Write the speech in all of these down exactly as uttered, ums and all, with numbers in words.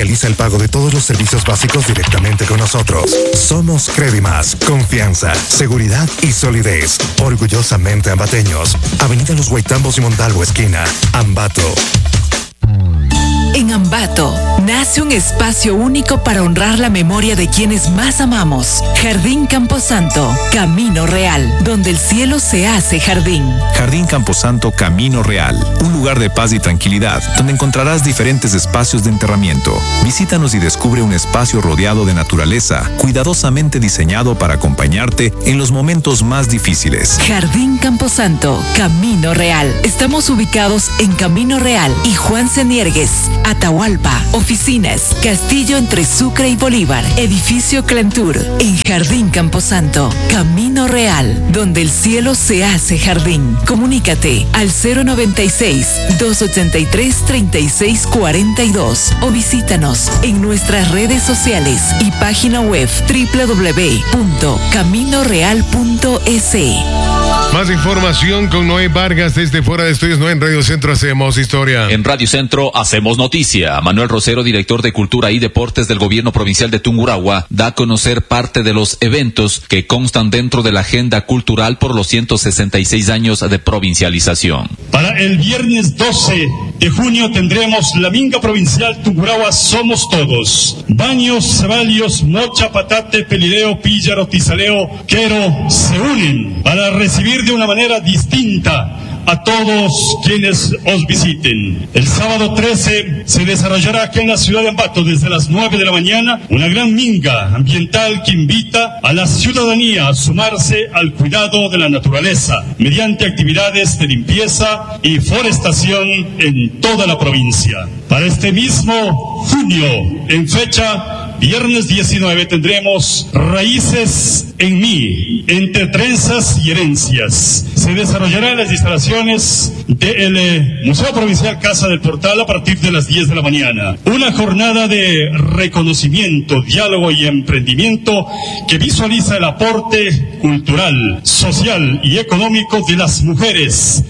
Realiza el pago de todos los servicios básicos directamente con nosotros. Somos Credimas. Confianza, seguridad y solidez. Orgullosamente ambateños. Avenida Los Guaitambos y Montalvo, esquina. Ambato. En Ambato, nace un espacio único para honrar la memoria de quienes más amamos. Jardín Camposanto, Camino Real, donde el cielo se hace jardín. Jardín Camposanto, Camino Real, un lugar de paz y tranquilidad, donde encontrarás diferentes espacios de enterramiento. Visítanos y descubre un espacio rodeado de naturaleza, cuidadosamente diseñado para acompañarte en los momentos más difíciles. Jardín Camposanto, Camino Real. Estamos ubicados en Camino Real y Juan Seniergues. Atahualpa, oficinas, Castillo entre Sucre y Bolívar, edificio Clantur, en Jardín Camposanto, Camino Real, donde el cielo se hace jardín. Comunícate al cero noventa y seis, dos ochenta y tres, treinta y seis cuarenta y dos o visítanos en nuestras redes sociales y página web doble u doble u doble u punto camino real punto es. Más información con Noé Vargas desde Fuera de Estudios. Noé, en Radio Centro hacemos historia. En Radio Centro hacemos noticia. Manuel Rosero, director de Cultura y Deportes del Gobierno Provincial de Tungurahua, da a conocer parte de los eventos que constan dentro de la agenda cultural por los ciento sesenta y seis años de provincialización. Para el viernes doce de junio tendremos la Minga Provincial Tungurahua Somos Todos. Baños, Ceballos, Mocha, Patate, Pelileo, Píllaro, Tizaleo, Quero se unen para recibir de una manera distinta a todos quienes os visiten. El sábado trece se desarrollará aquí en la ciudad de Ambato desde las nueve de la mañana una gran minga ambiental que invita a la ciudadanía a sumarse al cuidado de la naturaleza mediante actividades de limpieza y forestación en toda la provincia. Para este mismo junio, en fecha viernes diecinueve, tendremos Raíces en mí, entre trenzas y herencias. Se desarrollará en las instalaciones del eh, Museo Provincial Casa del Portal a partir de las diez de la mañana. Una jornada de reconocimiento, diálogo y emprendimiento que visualiza el aporte cultural, social y económico de las mujeres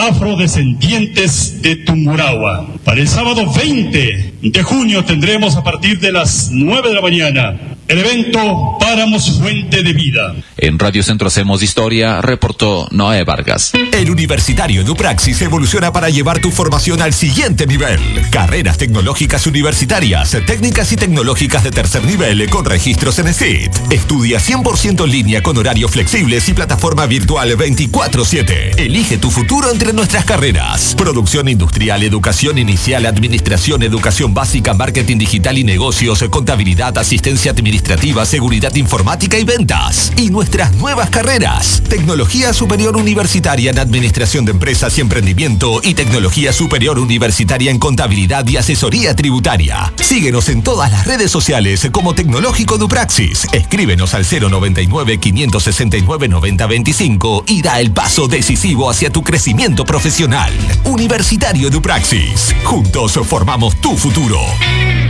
afrodescendientes de Tungurahua. Para el sábado veinte de junio tendremos a partir de las nueve de la mañana el evento Páramos Fuente de Vida. En Radio Centro hacemos historia, reportó Noé Vargas. El Universitario Edupraxis evoluciona para llevar tu formación al siguiente nivel. Carreras tecnológicas universitarias, técnicas y tecnológicas de tercer nivel con registros en E S I T. Estudia cien por ciento en línea con horarios flexibles y plataforma virtual veinticuatro siete. Elige tu futuro entre nuestras carreras. Producción industrial, educación inicial, administración, educación básica, marketing digital y negocios, contabilidad, asistencia administrativa, seguridad informática y ventas. Y nuestras nuevas carreras: Tecnología Superior Universitaria en Administración de Empresas y Emprendimiento y Tecnología Superior Universitaria en Contabilidad y Asesoría Tributaria. Síguenos en todas las redes sociales como Tecnológico Edupraxis. Escríbenos al cero noventa y nueve, quinientos sesenta y nueve, noventa veinticinco y da el paso decisivo hacia tu crecimiento profesional. Universitario Edupraxis. Juntos formamos tu futuro.